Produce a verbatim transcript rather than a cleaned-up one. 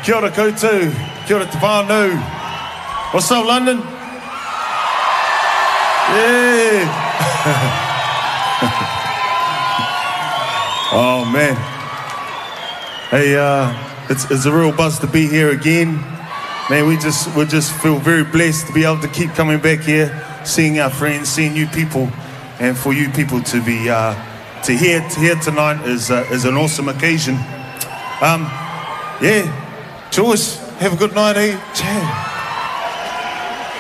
Kia ora koutou, kia ora te whānau. What's up, London? Yeah. Oh, man. Hey, uh, it's, it's a real buzz to be here again. Man, we just, we just feel very blessed to be able to keep coming back here, seeing our friends, seeing new people, and for you people to be, uh, to hear, to hear tonight is, uh, is an awesome occasion. Um, yeah, George, have a good night, eh? Ciao.